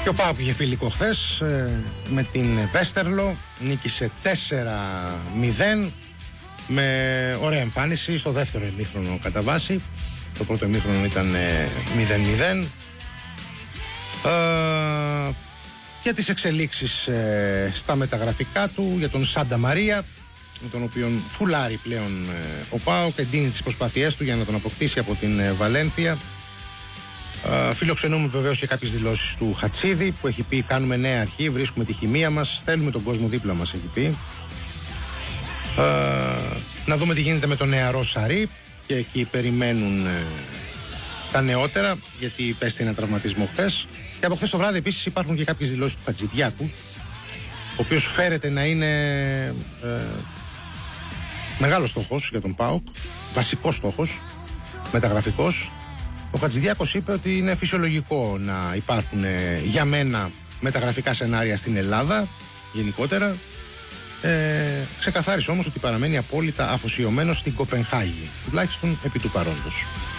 Και ο ΠΑΟΚ είχε φιλικό χθες με την Βέστερλο, νίκησε 4-0 με ωραία εμφάνιση στο δεύτερο ημίχρονο κατά βάση. Το πρώτο ημίχρονο ήταν 0-0. Για τις εξελίξεις στα μεταγραφικά του, για τον Σάντα Μαρία, με τον οποίο φουλάρει πλέον ο ΠΑΟΚ, εντείνει τις προσπάθειές του για να τον αποκτήσει από την Βαλένθια. Φιλοξενούμε βεβαίως και κάποιες δηλώσεις του Χατσίδη που έχει πει: κάνουμε νέα αρχή, βρίσκουμε τη χημεία μας, θέλουμε τον κόσμο δίπλα μας, έχει πει. Να δούμε τι γίνεται με τον νεαρό Σαρή, και εκεί περιμένουν τα νεότερα, γιατί υπέστη ένα τραυματισμό χθες. Και από χθες το βράδυ επίσης υπάρχουν και κάποιες δηλώσεις του Χατζηδιάκου, ο οποίος φέρεται να είναι μεγάλος στόχος για τον ΠΑΟΚ, βασικός στόχος, μεταγραφικός. Ο Χατζηδιάκος είπε ότι είναι φυσιολογικό να υπάρχουν για μένα μεταγραφικά σενάρια στην Ελλάδα γενικότερα. Ξεκαθάρισε όμως ότι παραμένει απόλυτα αφοσιωμένος στην Κοπενχάγη, τουλάχιστον επί του παρόντος.